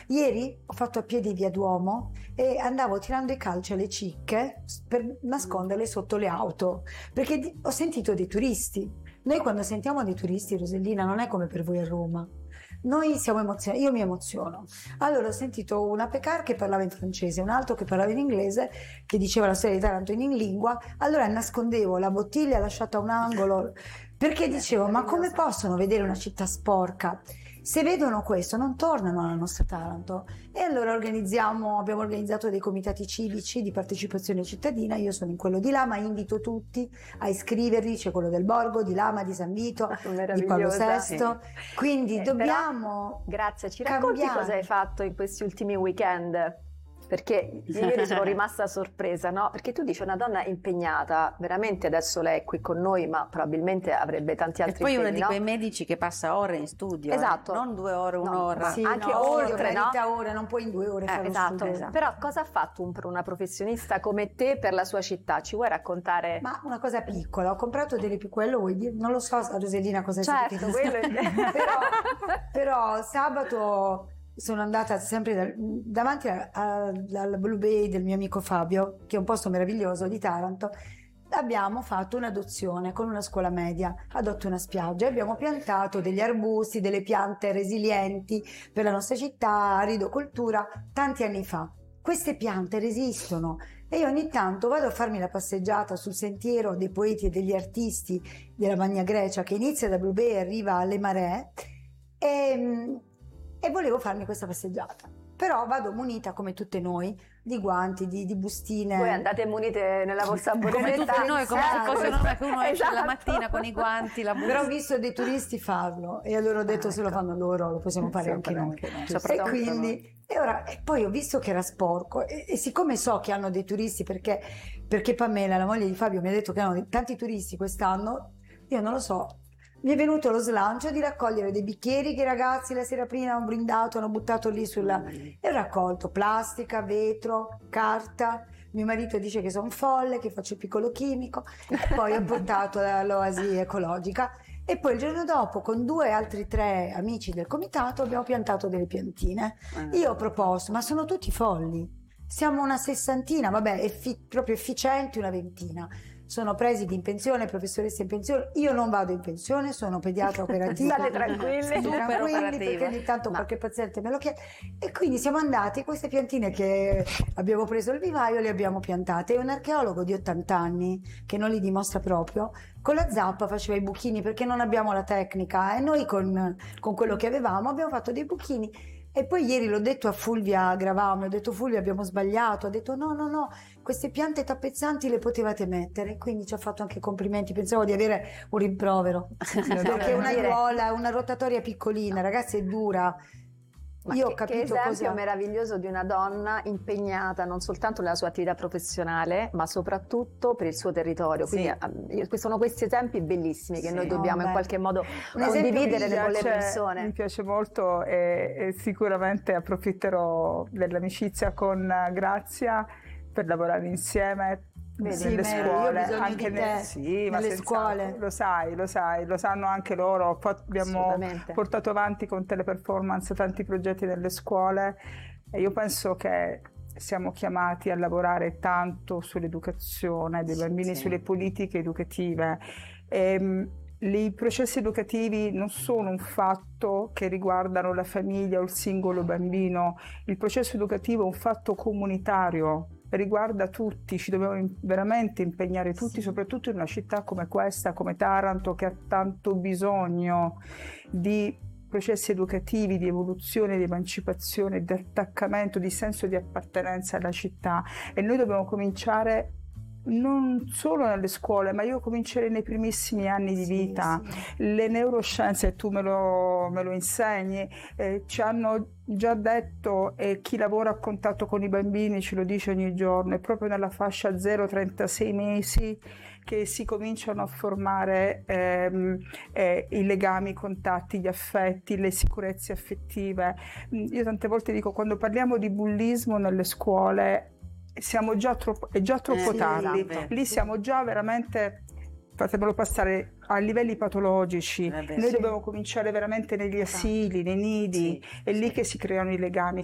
Ieri ho fatto a piedi via Duomo e andavo tirando i calci alle cicche per nasconderle sotto le auto, perché ho sentito dei turisti. Noi quando sentiamo dei turisti, Rosellina, non è come per voi a Roma. Noi siamo emozionati, io mi emoziono. Allora ho sentito una Pecar che parlava in francese, un altro che parlava in inglese, che diceva la storia di Taranto in lingua. Allora nascondevo la bottiglia lasciata a un angolo, perché dicevo, ma come possono vedere una città sporca? Se vedono questo non tornano alla nostra Taranto. E allora abbiamo organizzato dei comitati civici di partecipazione cittadina. Io sono in quello di Lama, invito tutti a iscrivervi, c'è quello del Borgo, di Lama, di San Vito, di Paolo VI. Sì. Quindi dobbiamo grazie, ci racconti cosa hai fatto in questi ultimi weekend? Perché ieri sono rimasta sorpresa, no? Perché tu dici una donna impegnata, veramente adesso lei è qui con noi, ma probabilmente avrebbe tanti altri impegni, e poi una di no? quei medici che passa ore in studio, esatto. Non 2 ore, un'ora. Sì, anche no, oltre, no? Ora non puoi in 2 ore fare esatto. Però cosa ha fatto una professionista come te per la sua città? Ci vuoi raccontare? Ma una cosa piccola, ho comprato delle quello vuoi dire? Non lo so, Rosellina, cosa è certo, quello però sabato sono andata sempre davanti al Blue Bay del mio amico Fabio, che è un posto meraviglioso di Taranto. Abbiamo fatto un'adozione con una scuola media, Adotta una spiaggia, e abbiamo piantato degli arbusti, delle piante resilienti per la nostra città, aridocoltura, tanti anni fa. Queste piante resistono e io ogni tanto vado a farmi la passeggiata sul sentiero dei poeti e degli artisti della Magna Grecia, che inizia da Blue Bay e arriva alle Maree, e volevo farmi questa passeggiata. Però vado munita, come tutte noi, di guanti, di bustine. Voi andate munite nella vostra borretta. Come tutte noi, come se fosse norma che uno esce la mattina con i guanti, la Però ho visto dei turisti farlo e allora ho detto se lo fanno loro lo possiamo fare anche noi. E quindi e poi ho visto che era sporco e siccome so che hanno dei turisti, perché Pamela, la moglie di Fabio, mi ha detto che hanno tanti turisti quest'anno, io non lo so. Mi è venuto lo slancio di raccogliere dei bicchieri che i ragazzi la sera prima hanno brindato, hanno buttato lì e ho raccolto plastica, vetro, carta. Mio marito dice che sono folle, che faccio il piccolo chimico, e poi ho portato l'oasi ecologica. E poi il giorno dopo, con 2 altri 3 amici del comitato, abbiamo piantato delle piantine. Io ho proposto, ma sono tutti folli. Siamo una 60, vabbè, proprio efficienti, una 20. Sono presidi in pensione, professoresse in pensione. Io non vado in pensione, sono pediatra operativa. State tranquilli, perché ogni tanto qualche paziente me lo chiede. E quindi siamo andati, queste piantine che abbiamo preso al vivaio le abbiamo piantate. E un archeologo di 80 anni, che non li dimostra proprio, con la zappa faceva i buchini, perché non abbiamo la tecnica, e noi con quello che avevamo abbiamo fatto dei buchini. E poi ieri l'ho detto a Fulvia Gravami, ho detto Fulvia abbiamo sbagliato, ha detto no, queste piante tappezzanti le potevate mettere, quindi ci ha fatto anche complimenti, pensavo di avere un rimprovero, perché una aiuola, una rotatoria piccolina, ragazzi, è dura. Io ho capito che esempio meraviglioso di una donna impegnata non soltanto nella sua attività professionale, ma soprattutto per il suo territorio. Quindi sono questi esempi bellissimi che noi dobbiamo in qualche modo condividere con le persone. Mi piace molto e sicuramente approfitterò dell'amicizia con Grazia per lavorare insieme. Nelle scuole, anche nelle scuole. Lo sai, lo sanno anche loro. Abbiamo portato avanti con Teleperformance tanti progetti nelle scuole e io penso che siamo chiamati a lavorare tanto sull'educazione dei bambini, sulle politiche educative. I processi educativi non sono un fatto che riguardano la famiglia o il singolo bambino, il processo educativo è un fatto comunitario, riguarda tutti, ci dobbiamo veramente impegnare tutti, soprattutto in una città come questa, come Taranto, che ha tanto bisogno di processi educativi, di evoluzione, di emancipazione, di attaccamento, di senso di appartenenza alla città, e noi dobbiamo cominciare non solo nelle scuole, ma io comincerei nei primissimi anni di vita. Le neuroscienze, tu me lo insegni, ci hanno già detto, e chi lavora a contatto con i bambini ce lo dice ogni giorno, è proprio nella fascia 0-36 mesi che si cominciano a formare i legami, i contatti, gli affetti, le sicurezze affettive. Io tante volte dico, quando parliamo di bullismo nelle scuole è già troppo tardi, lì siamo già veramente, fatemelo passare, a livelli patologici. Noi dobbiamo cominciare veramente negli asili, nei nidi, è lì che si creano i legami.